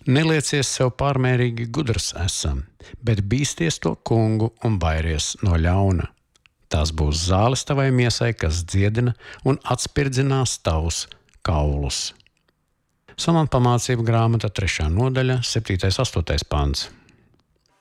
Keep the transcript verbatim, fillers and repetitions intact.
Neliecies sev pārmērīgi gudrs esam, bet bīsties to kungu un bairies no ļauna. Tās būs zāles tavai miesai, kas dziedina un atspirdzinās tavus kaulus. Salmanu pamācību grāmata trešā nodaļa, septītais astotais pants.